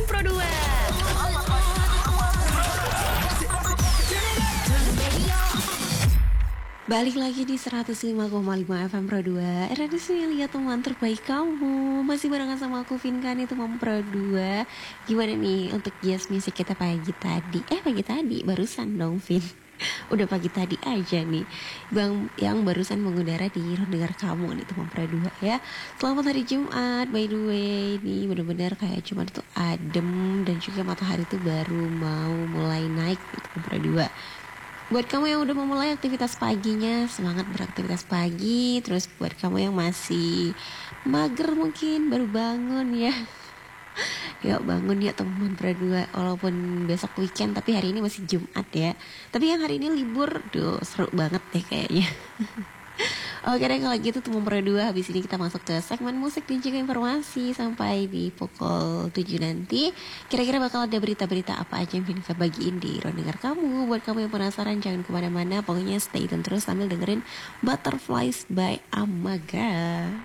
Pro 2. Balik lagi di 105,5 FM Pro 2. Radio lihat teman terbaik kamu. Masih barengan sama aku Vinkan, itu teman Pro 2. Gimana nih untuk jazz music kita pagi tadi? Pagi tadi barusan dong Vin. Udah pagi tadi aja nih Bang yang barusan mengudara di Ruang Dengar Kamu nih teman Pro 2 ya. Selamat hari Jumat by the way. Nih bener-bener kayak Jumat itu adem dan juga matahari itu baru mau mulai naik gitu teman Pro 2. Buat kamu yang udah memulai aktivitas paginya, semangat beraktivitas pagi. Terus buat kamu yang masih mager mungkin, baru bangun ya, yuk bangun ya teman berdua. Walaupun besok weekend, tapi hari ini masih Jumat ya. Tapi yang hari ini libur, duh seru banget deh kayaknya. Oke deh kalau gitu teman berdua, habis ini kita masuk ke segmen musik dan juga informasi sampai di pukul 7 nanti. Kira-kira bakal ada berita-berita apa aja yang Vinka bagiin di Ruang Dengar Kamu. Buat kamu yang penasaran jangan kemana-mana, pokoknya stay tune terus sambil dengerin Butterflies by Amaga.